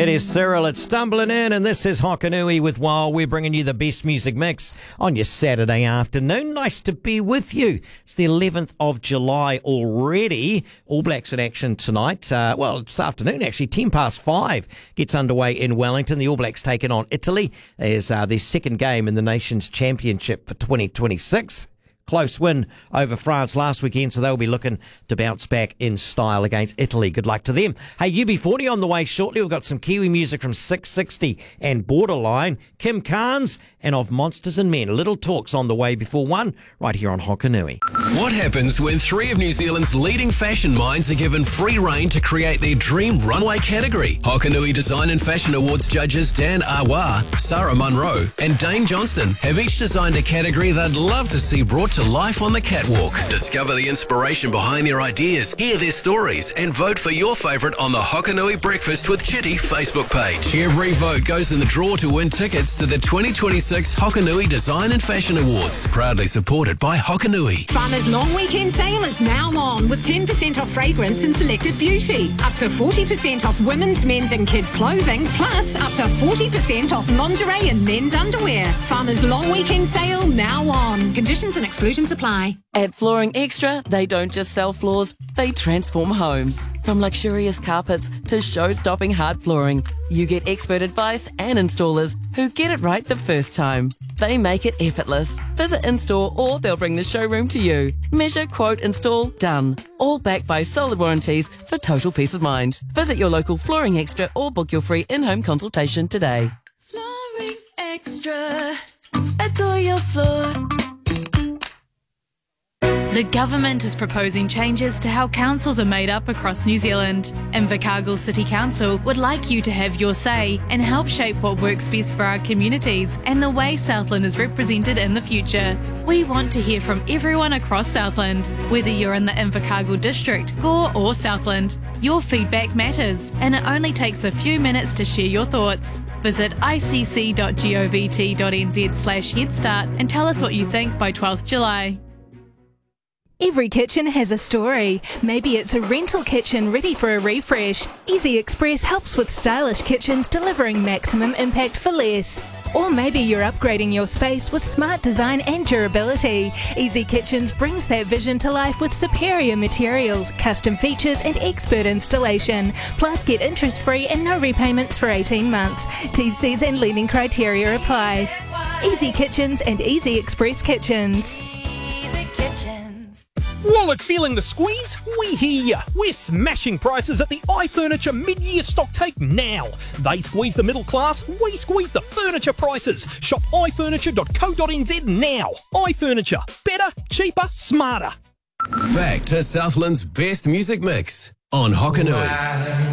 is Cyril. It's stumbling in, and this is Hokanui with Wild. We're bringing you the best music mix on your Saturday afternoon. Nice to be with you. It's the 11th of July already. All Blacks in action tonight. This afternoon, actually, 5:10 gets underway in Wellington. The All Blacks taking on Italy. Is their second game in the Nations Championship for 2026. Close win over France last weekend, so they'll be looking to bounce back in style against Italy. Good luck to them. Hey, UB40 on the way shortly. We've got some Kiwi music from 660 and Borderline, Kim Carnes, and of Monsters and Men. Little talks on the way before 1, right here on Hokanui. What happens when 3 of New Zealand's leading fashion minds are given free rein to create their dream runway category? Hokanui Design and Fashion Awards judges Dan Awa, Sarah Munro, and Dane Johnston have each designed a category they'd love to see brought to life on the catwalk. Discover the inspiration behind their ideas, hear their stories, and vote for your favourite on the Hokanui Breakfast with Chitty Facebook page. Every vote goes in the draw to win tickets to the 2026 Hokanui Design and Fashion Awards, proudly supported by Hokanui. Farmer's long weekend sale is now on with 10% off fragrance and selected beauty, up to 40% off women's, men's and kids clothing, plus up to 40% off lingerie and men's underwear. Farmer's long weekend sale now on. Conditions and exclusions apply. At Flooring Extra, they don't just sell floors, they transform homes. From luxurious carpets to show-stopping hard flooring, you get expert advice and installers who get it right the first time. They make it effortless. Visit in-store or they'll bring the showroom to you. Measure, quote, install, done. All backed by solid warranties for total peace of mind. Visit your local Flooring Extra or book your free in-home consultation today. Flooring Extra. Adore your floor. The government is proposing changes to how councils are made up across New Zealand. Invercargill City Council would like you to have your say and help shape what works best for our communities and the way Southland is represented in the future. We want to hear from everyone across Southland, whether you're in the Invercargill District, Gore or Southland. Your feedback matters, and it only takes a few minutes to share your thoughts. Visit icc.govt.nz/headstart and tell us what you think by 12th July. Every kitchen has a story. Maybe it's a rental kitchen ready for a refresh. Easy Express helps with stylish kitchens delivering maximum impact for less. Or maybe you're upgrading your space with smart design and durability. Easy Kitchens brings that vision to life with superior materials, custom features and expert installation. Plus get interest-free and no repayments for 18 months. T&Cs and lending criteria apply. Easy Kitchens and Easy Express Kitchens. Wallet feeling the squeeze? We hear ya. We're smashing prices at the iFurniture mid-year stock take now. They squeeze the middle class, we squeeze the furniture prices. Shop ifurniture.co.nz now. iFurniture. Better, cheaper, smarter. Back to Southland's best music mix on Hokanui.